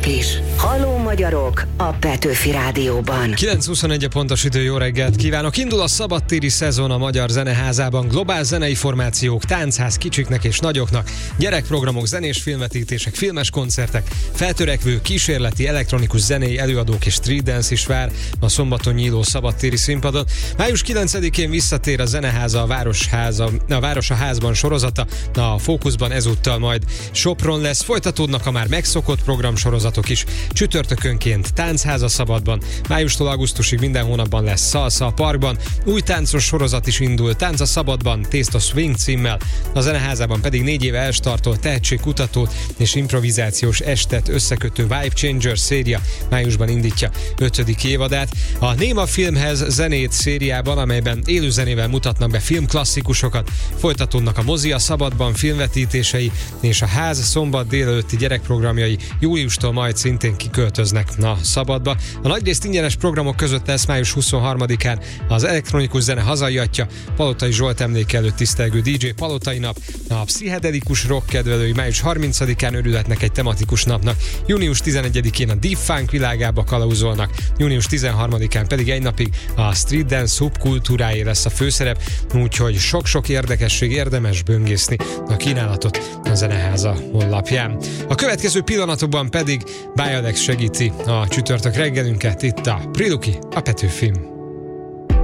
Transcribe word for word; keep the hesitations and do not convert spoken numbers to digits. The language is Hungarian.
mások is. Halló magyarok a Petőfi Rádióban. kilenc huszonegy a pontos idő, jó reggelt kívánok! Indul a szabadtéri szezon a Magyar Zeneházában. Globál zenei formációk, táncház kicsiknek és nagyoknak, gyerekprogramok, zenés filmvetítések, filmes koncertek, feltörekvő, kísérleti, elektronikus zenei előadók és street dance is vár a szombaton nyíló szabadtéri színpadon. május kilencedikén visszatér a Zeneháza a Városháza, a Város a Házban sorozata. A fókuszban ezúttal majd Sopron lesz, folytatódnak a már megszokott programsorozatok is. Csütörtökönként Táncháza Szabadban, májustól augusztusig minden hónapban lesz Salsa a Parkban, új táncos sorozat is indul, Tánc a Szabadban, Taste of Swing címmel, a Zeneházában pedig négy éve elstartolt tehetségkutató és improvizációs estet összekötő Vibe Changer széria májusban indítja ötödik évadát. A Néma Filmhez zenét szériában, amelyben élőzenével mutatnak be filmklasszikusokat, folytatódnak a Mozi a Szabadban filmvetítései, és a Ház szombat délelőtti gyerekprogramjai júliustól majd szintén kiköltöznek a Szabadba. A nagyrészt ingyenes programok között lesz május huszonharmadikán az elektronikus zene hazai atya, Palotai Zsolt emléke előtt tisztelgő dé dzsé Palotai nap, a pszichedelikus rock kedvelői május harmincadikán örülhetnek egy tematikus napnak, június tizenegyedikén a Deep Funk világába kalauzolnak, június tizenharmadikán pedig egy napig a street dance szubkultúráé lesz a főszerep, úgyhogy sok-sok érdekesség, érdemes böngészni a kínálatot a Zeneháza honlapján. A következő pillanatokban pedig Báj Alex segíti a csütörtök reggelünket, itt a Priluki, a Petőfim.